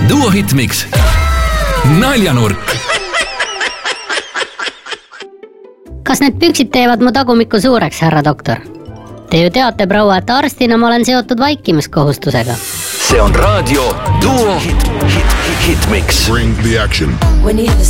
Duo Hitmix. Naljanurk. Kas need püksid teevad mu tagumikku suureks, härra doktor? Te ju teate, proua, et arstina ma olen seotud vaikimiskohustusega. See on raadio Duo Hitmix. Bring the action. When you hear the